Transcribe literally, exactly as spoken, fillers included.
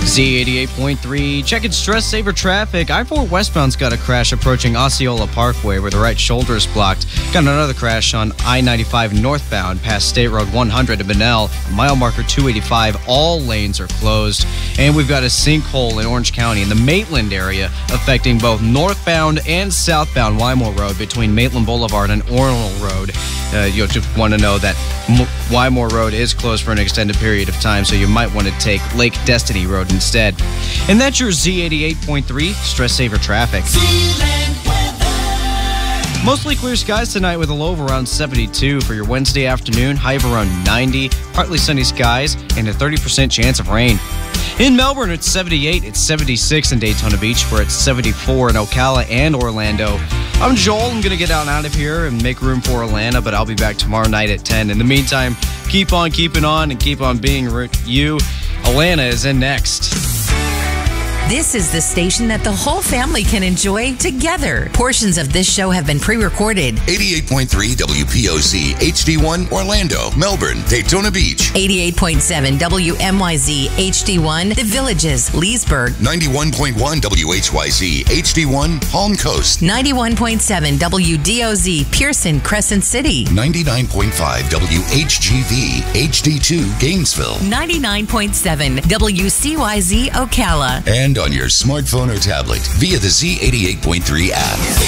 Z eighty-eight point three, checking stress saver traffic. I four westbound's got a crash approaching Osceola Parkway where the right shoulder is blocked. Got another crash on I ninety-five northbound past State Road one hundred in Bunnell. Mile marker two eighty-five, all lanes are closed. And we've got a sinkhole in Orange County in the Maitland area affecting both northbound and southbound Wymore Road between Maitland Boulevard and Ornell Road. Uh, you'll just want to know that M- Wymore Road is closed for an extended period of time, so you might want to take Lake Destiny Road instead. And that's your Z eighty-eight point three Stress Saver Traffic. Mostly clear skies tonight with a low of around seventy-two for your Wednesday afternoon, high of around ninety, partly sunny skies, and a thirty percent chance of rain. In Melbourne, it's seventy-eight, it's seventy-six in Daytona Beach, where it's seventy-four in Ocala and Orlando. I'm Joel. I'm going to get out, out of here and make room for Atlanta, but I'll be back tomorrow night at ten. In the meantime, keep on keeping on and keep on being you. Atlanta is in next. This is the station that the whole family can enjoy together. Portions of this show have been pre-recorded. eighty-eight point three W P O C H D one Orlando, Melbourne, Daytona Beach. eighty-eight point seven W M Y Z H D one The Villages, Leesburg. ninety-one point one W H Y Z H D one Palm Coast. ninety-one point seven W D O Z Pearson, Crescent City. ninety-nine point five W H G V H D two Gainesville. ninety-nine point seven W C Y Z Ocala. And on your smartphone or tablet via the Z eighty-eight point three app.